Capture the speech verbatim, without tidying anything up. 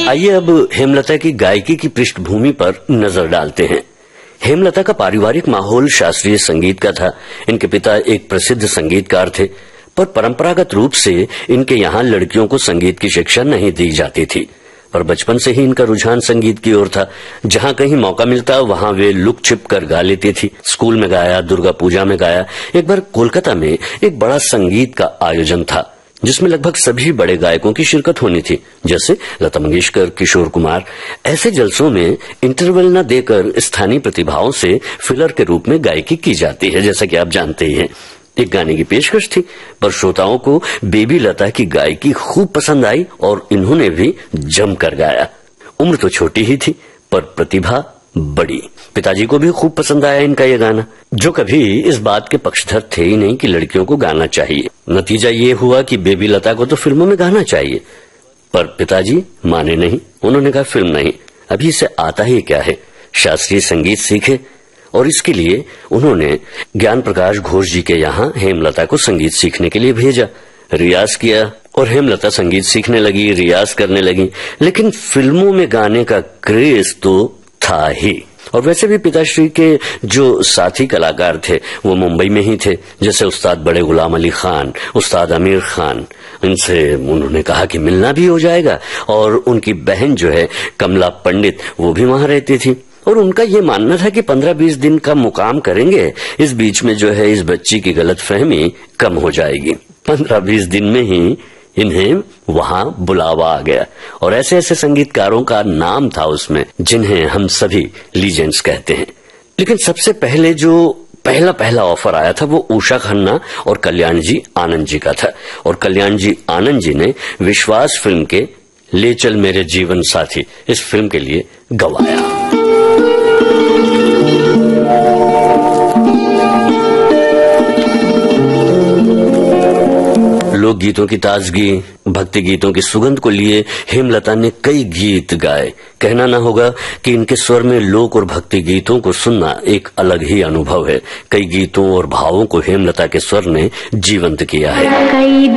आइए अब हेमलता की गायकी की पृष्ठभूमि पर नजर डालते हैं। हेमलता का पारिवारिक माहौल शास्त्रीय संगीत का था। इनके पिता एक प्रसिद्ध संगीतकार थे, पर परंपरागत रूप से इनके यहाँ लड़कियों को संगीत की शिक्षा नहीं दी जाती थी। पर बचपन से ही इनका रुझान संगीत की ओर था। जहाँ कहीं मौका मिलता वहाँ वे लुक छिप कर गा लेती थी। स्कूल में गाया, दुर्गा पूजा में गाया। एक बार कोलकाता में एक बड़ा संगीत का आयोजन था जिसमें लगभग सभी बड़े गायकों की शिरकत होनी थी, जैसे लता मंगेशकर, किशोर कुमार। ऐसे जलसों में इंटरवल न देकर स्थानीय प्रतिभाओं से फिलर के रूप में गायकी की जाती है, जैसा कि आप जानते ही हैं। एक गाने की पेशकश थी, पर श्रोताओं को बेबी लता की गायकी खूब पसंद आई और इन्होंने भी जमकर गाया। उम्र तो छोटी ही थी, पर प्रतिभा बड़ी। पिताजी को भी खूब पसंद आया इनका यह गाना, जो कभी इस बात के पक्षधर थे ही नहीं कि लड़कियों को गाना चाहिए। नतीजा ये हुआ कि बेबी लता को तो फिल्मों में गाना चाहिए, पर पिताजी माने नहीं। उन्होंने कहा फिल्म नहीं, अभी इसे आता ही क्या है, शास्त्रीय संगीत सीखे। और इसके लिए उन्होंने ज्ञान प्रकाश घोष जी के यहाँ हेमलता को संगीत सीखने के लिए भेजा। रियाज किया और हेमलता संगीत सीखने लगी, रियाज करने लगी। लेकिन फिल्मों में गाने का क्रेज तो था ही। और वैसे भी पिताश्री के जो साथी कलाकार थे वो मुंबई में ही थे, जैसे उस्ताद बड़े गुलाम अली खान, उस्ताद आमिर खान। इनसे उन्होंने कहा कि मिलना भी हो जाएगा। और उनकी बहन जो है कमला पंडित, वो भी वहां रहती थी। और उनका ये मानना था कि पंद्रह बीस दिन का मुकाम करेंगे, इस बीच में जो है इस बच्ची की गलतफहमी कम हो जाएगी। पंद्रह बीस दिन में ही इन्हें वहां बुलावा आ गया और ऐसे ऐसे संगीतकारों का नाम था उसमें जिन्हें हम सभी लीजेंड्स कहते हैं। लेकिन सबसे पहले जो पहला पहला ऑफर आया था वो उषा खन्ना और कल्याण जी आनंद जी का था। और कल्याण जी आनंद जी ने विश्वास फिल्म के ले चल मेरे जीवन साथी इस फिल्म के लिए गवाया। लोक गीतों की ताजगी, भक्ति गीतों की सुगंध को लिए हेमलता ने कई गीत गाए। कहना न होगा कि इनके स्वर में लोक और भक्ति गीतों को सुनना एक अलग ही अनुभव है। कई गीतों और भावों को हेमलता के स्वर ने जीवंत किया है।